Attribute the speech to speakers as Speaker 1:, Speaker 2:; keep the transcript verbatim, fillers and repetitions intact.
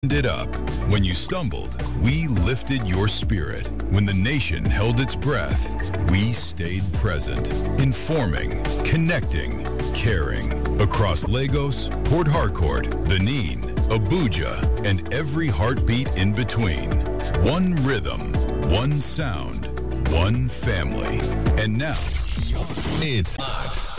Speaker 1: it up. When you stumbled, we lifted your spirit. When the nation held its breath, we stayed present, informing, connecting, caring. Across Lagos, Port Harcourt, Benin, Abuja, and every heartbeat in between. One rhythm, one sound, one family. And now, it's hot.